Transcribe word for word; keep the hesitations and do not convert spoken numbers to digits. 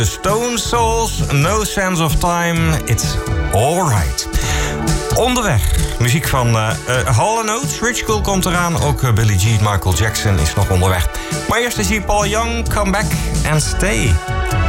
The Stone Souls, No Sense of Time, It's Alright. Onderweg, muziek van uh, uh, Hall and Oates, Rich Cool komt eraan. Ook uh, Billie Jean, Michael Jackson is nog onderweg. Maar eerst is hier Paul Young, Come Back and Stay.